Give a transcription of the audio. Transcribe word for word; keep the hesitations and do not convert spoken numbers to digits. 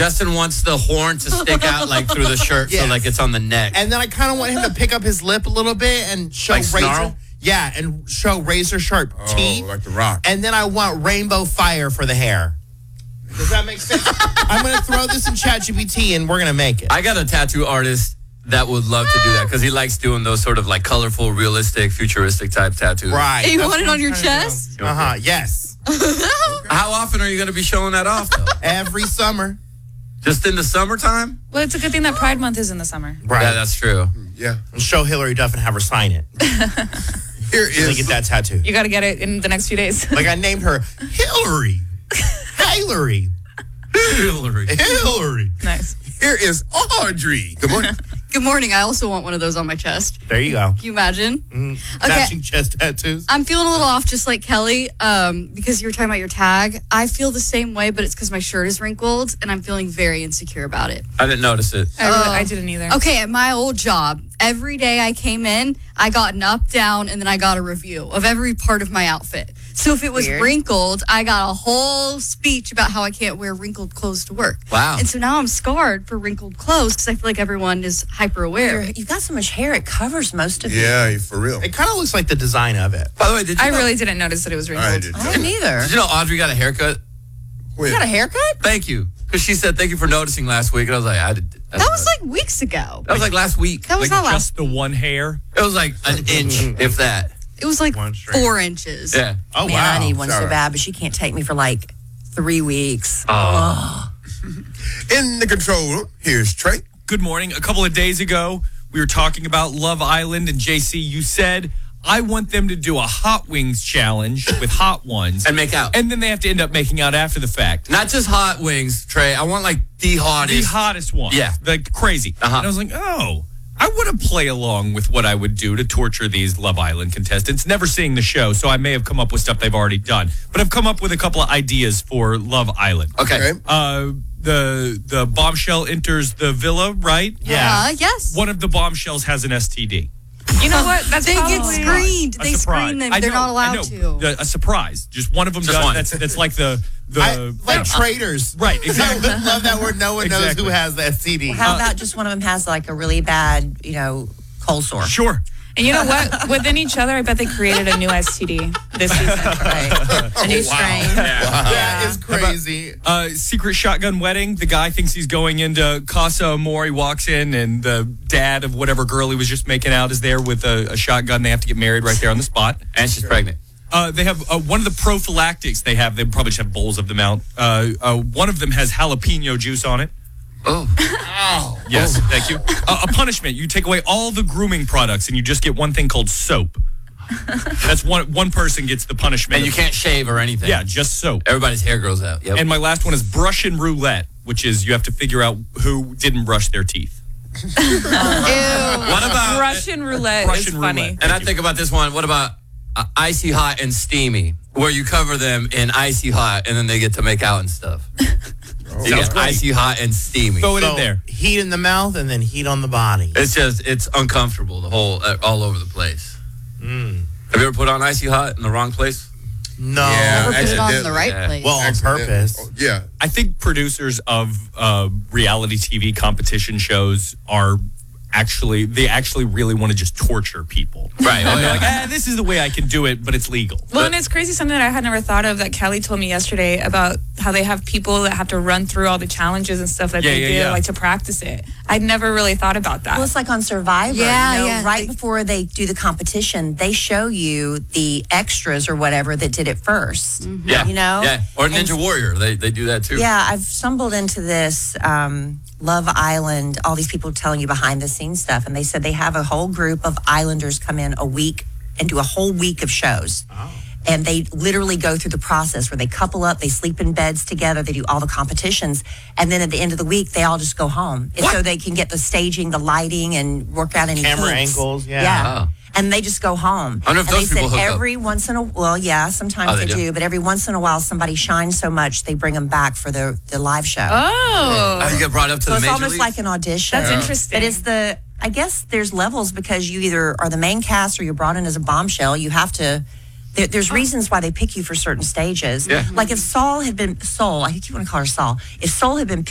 Justin wants the horn to stick out like through the shirt, yes. so like it's on the neck. And then I kind of want him to pick up his lip a little bit and show like razor. Snarl? Yeah, and show razor sharp oh, teeth. like the Rock. And then I want rainbow fire for the hair. Does that make sense? I'm going to throw this in ChatGPT and we're going to make it. I got a tattoo artist that would love to do that because he likes doing those sort of like colorful, realistic, futuristic type tattoos. Right. You want it on your chest? Uh huh. Yes. How often are you going to be showing that off, though? Every summer. Just in the summertime? Well, it's a good thing that Pride Month is in the summer. Right. Yeah, that's true. Yeah. And show Hillary Duff and have her sign it. Here is. So get that tattoo. You got to get it in the next few days. Like I named her Hillary. Hillary. Hillary. Hillary. Nice. Here is Audrey. Good morning. Good morning. I also want one of those on my chest. There you go. Can you imagine? Mm, Okay. Matching chest tattoos. I'm feeling a little off just like Kelly um, because you were talking about your tag. I feel the same way, but it's because my shirt is wrinkled and I'm feeling very insecure about it. I didn't notice it. I, really, Oh. I didn't either. Okay, at my old job, every day I came in, I got an up, down, and then I got a review of every part of my outfit. So if it was Weird. wrinkled, I got a whole speech about how I can't wear wrinkled clothes to work. Wow. And so now I'm scarred for wrinkled clothes because I feel like everyone is hyper aware. You're- You've got so much hair, it covers most of you. Yeah, for real. It kind of looks like the design of it. By the way, did you I know, really didn't notice that it was I wrinkled. did. I didn't either. did you know Audrey got a haircut? When? You got a haircut? Thank you. Because she said, thank you for noticing last week. And I was like, I did. I That was like weeks ago. That was like last week. That was Like not last. just the one hair. It was like an inch, if that. It was like One strand. four inches. Yeah. Oh, Man, wow. I need one so Sorry. bad, but she can't take me for like three weeks. Oh. In the control room, here's Trey. Good morning. A couple of days ago, we were talking about Love Island, and J C, you said, I want them to do a hot wings challenge with hot ones. And make out. And then they have to end up making out after the fact. Not just hot wings, Trey. I want like the hottest. The hottest one. Yeah. Like crazy. Uh-huh. And I was like, oh, I want to play along with what I would do to torture these Love Island contestants. Never seeing the show, so I may have come up with stuff they've already done. But I've come up with a couple of ideas for Love Island. Okay. Okay. Uh, the the bombshell enters the villa, right? Yeah. Uh, yes. One of the bombshells has an S T D. You know what? That's They get probably- screened. A They surprise. screen them. I They're know, not I allowed know. to. The- a surprise. Just one of them Just does. one. That's that's like the the I, like traitors. right. I Exactly. love that word. No one knows Exactly. who has the S T D. How about just one of them has like a really bad, you know, cold sore? Sure. And you know what? Within each other, I bet they created a new S T D this season. Right. A new strain. That is crazy. Uh, secret shotgun wedding. The guy thinks he's going into Casa Amor. He walks in, and the dad of whatever girl he was just making out is there with a, a shotgun. They have to get married right there on the spot. And she's pregnant. Uh, they have uh, one of the prophylactics they have. They probably just have bowls of them out. Uh, uh, one of them has jalapeno juice on it. Oh. Yes, thank you. Uh, a punishment. You take away all the grooming products, and you just get one thing called soap. That's one one person gets the punishment. And you can't shave or anything. Yeah, just soap. Everybody's hair grows out. Yep. And my last one is brush and roulette, which is you have to figure out who didn't brush their teeth. Ew. what about Russian roulette Russian is funny. roulette. And I think about this one. What about uh, icy hot and steamy, where you cover them in icy hot, and then they get to make out and stuff. So you Sounds get great. icy hot and steamy. Throw it So, in there. heat in the mouth and then heat on the body. It's just it's uncomfortable. The whole uh, all over the place. Mm. Have you ever put on icy hot in the wrong place? No. Yeah, Never put it on the accidentally. right Yeah. place. Well, on Accident- purpose. Oh, yeah. I think producers of uh, reality T V competition shows are actually, they actually really want to just torture people. Right. Oh, And they're yeah. like, ah, this is the way I can do it, but it's legal. Well, and it's crazy, something that I had never thought of that Kelly told me yesterday about how they have people that have to run through all the challenges and stuff that Yeah, they yeah, do, yeah. like to practice it. I'd never really thought about that. Well, it's like on Survivor. Yeah, you know, yeah. right before they do the competition, they show you the extras or whatever that did it first. Yeah. You know? Yeah. Or And- Ninja Warrior. They they do that too. Yeah, I've stumbled into this um, Love Island, all these people telling you behind the scenes stuff. And they said they have a whole group of islanders come in a week and do a whole week of shows. Oh. And they literally go through the process where they couple up, they sleep in beds together, they do all the competitions. And then at the end of the week, they all just go home. And so they can get the staging, the lighting, and work out any Camera kinks. angles, yeah. Yeah. Oh. And they just go home. I wonder if and those they people said hook up. every once in a well, yeah, sometimes Oh, they, they do. do? but every once in a while somebody shines so much they bring them back for the the live show. oh, I get brought up to so the it's major almost leagues? like an audition. that's interesting. But it's the I guess there's levels because you either are the main cast or you're brought in as a bombshell. You have to. There, there's reasons why they pick you for certain stages. Yeah. Like if Saul had been Soul, I think you want to call her Saul. If Soul had been